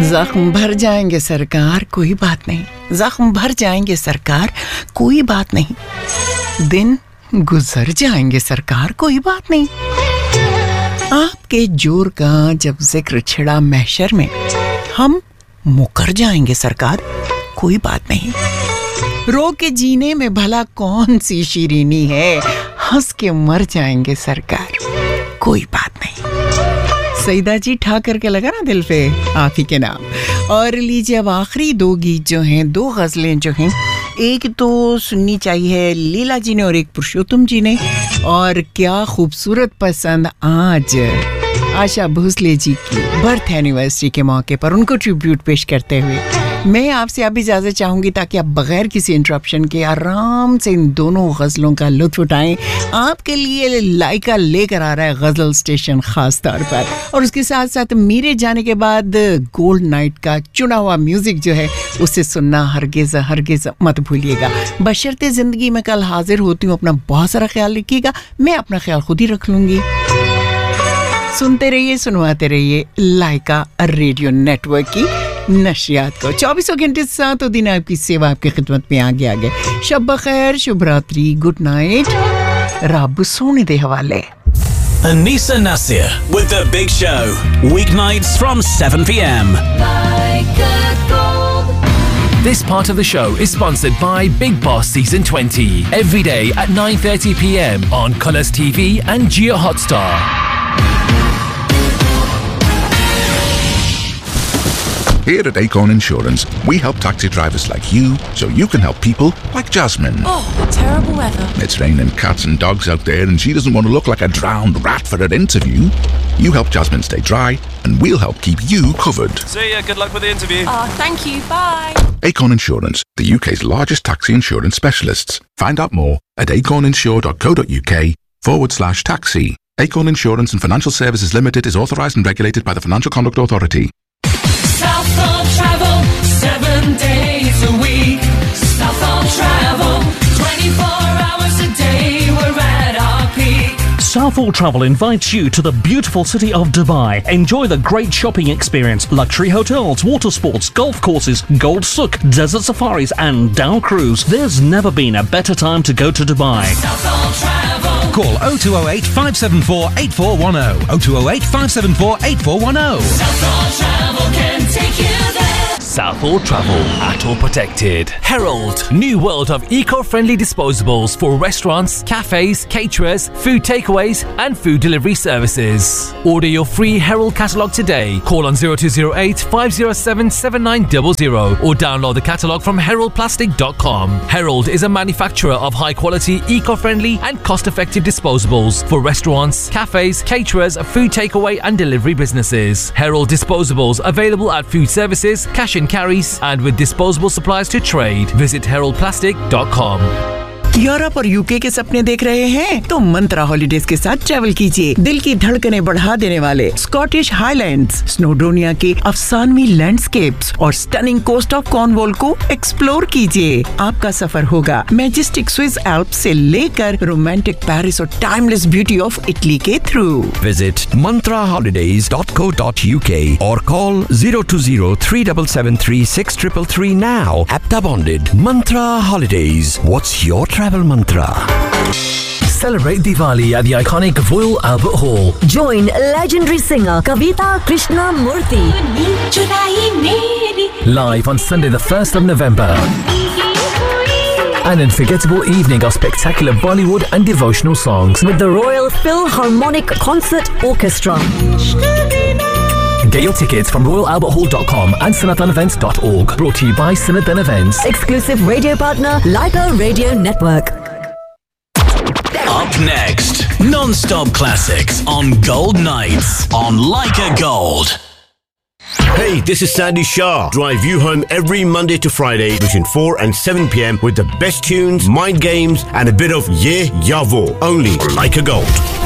जख्म भर जाएंगे सरकार, कोई बात नहीं। जख्म भर जाएंगे सरकार, कोई बात नहीं। दिन गुजर जाएंगे सरकार, कोई बात नहीं। आपके जोर का जब जिक्र छिड़ा महशर में, हम मुकर जाएंगे सरकार, कोई बात नहीं। रो के जीने में भला कौन सी शीरीनी है, हंस के मर जाएंगे सरकार, कोई बात नहीं। सईदा जी ठाकर के लगा ना दिल पे आप ही के नाम। और लीजिए अब आखिरी दो गीत जो हैं, दो गज़लें जो हैं, एक तो सुननी चाहिए लीला जी ने और एक पुरुषोत्तम जी ने। और क्या खूबसूरत पसंद आज आशा भोसले जी की बर्थ एनिवर्सरी के मौके पर उनको ट्रिब्यूट पेश करते हुए मैं आपसे अब इजाज़त चाहूँगी, ताकि आप बगैर किसी इंटरप्शन के आराम से इन दोनों गज़लों का लुत्फ़ उठाएं। आपके लिए लाइका लेकर आ रहा है गज़ल स्टेशन ख़ास तौर पर, और उसके साथ साथ मेरे जाने के बाद गोल्ड नाइट का चुना हुआ म्यूज़िक जो है उसे सुनना हरगिज़ हरगिज़ मत भूलिएगा। बशर्ते ज़िंदगी में कल हाजिर होती हूँ, अपना बहुत सारा ख्याल रखिएगा। मैं अपना ख्याल खुद ही रख लूँगी। सुनते रहिए, सुनवाते रहिए लाइका रेडियो नेटवर्क की नशियात को। 24 घंटे सातों दिन आपकी सेवा, आपकी खिदमत में आगे। शब बखैर, शुभ रात्रि, गुड नाइट, रब सोने दे हवाले। Anisa Nasir with The Big Show, weeknights from 7 p.m. This part of the show is sponsored by Big Boss Season 20, every day at 9:30 p.m. on Colours TV and Jio Hotstar. Here at Acorn Insurance, we help taxi drivers like you, so you can help people like Jasmine. Oh, terrible weather. It's raining cats and dogs out there, and she doesn't want to look like a drowned rat for her interview. You help Jasmine stay dry, and we'll help keep you covered. See ya, good luck with the interview. Oh, thank you, bye. Acorn Insurance, the UK's largest taxi insurance specialists. Find out more at acorninsure.co.uk/taxi. Acorn Insurance and Financial Services Limited is authorised and regulated by the Financial Conduct Authority. Southall Travel, 7 days a week. Southall Travel, 24 hours a day, we're at our peak. Southall Travel invites you to the beautiful city of Dubai. Enjoy the great shopping experience, luxury hotels, water sports, golf courses, Gold Souk, desert safaris and Dow Cruise. There's never been a better time to go to Dubai. Southall Travel. Call 0208 574 8410. 0208 574 8410. Southall Travel can take you there. Southall Travel, ATOL protected. Herald, new world of eco-friendly disposables for restaurants, cafes, caterers, food takeaways and food delivery services. Order your free Herald catalogue today. Call on 0208 507 7900 or download the catalogue from heraldplastic.com. Herald is a manufacturer of high-quality, eco-friendly and cost-effective disposables for restaurants, cafes, caterers, food takeaway and delivery businesses. Herald disposables available at food services, cash and carries and with disposable supplies to trade. Visit heraldplastic.com. Europe और UK के सपने देख रहे हैं तो मंत्रा holidays के साथ travel कीजिए। दिल की धड़कनें बढ़ा देने वाले स्कॉटिश हाईलैंड्स, स्नोडोनिया के अफसानवी लैंडस्केप्स और स्टनिंग कोस्ट ऑफ कॉर्नवॉल को एक्सप्लोर कीजिए। आपका सफर होगा मैजेस्टिक स्विस एल्प्स से लेकर रोमांटिक पेरिस और टाइमलेस ब्यूटी ऑफ इटली के through. Visit mantraholidays.co.uk or call 020-3773-6333 now. Apta bonded. Mantra Holidays. What's your travel mantra? Celebrate Diwali at the iconic Royal Albert Hall. Join legendary singer Kavita Krishnamurthy. Live on Sunday the 1st of November. An unforgettable evening of spectacular Bollywood and devotional songs with the Royal Philharmonic Concert Orchestra. Get your tickets from royalalberthall.com and sanathanevents.org. Brought to you by Sanathan Events. Exclusive radio partner, Laika Radio Network. Up next, non-stop classics on Gold Nights on Laika Gold. Hey, this is Sandy Shah. Drive you home every Monday to Friday between 4 and 7 p.m. with the best tunes, mind games, and a bit of Yeah Yavo. Only on Laika Gold.